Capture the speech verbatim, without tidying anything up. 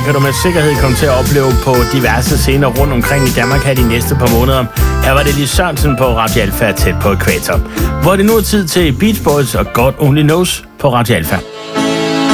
kan du med sikkerhed komme til at opleve på diverse scener rundt omkring i Danmark her de næste par måneder. Her var det lige Sørensen på Radio Alfa tæt på Ækvator. Hvor det nu er tid til Beach Boys og God Only Knows på Radio Alfa.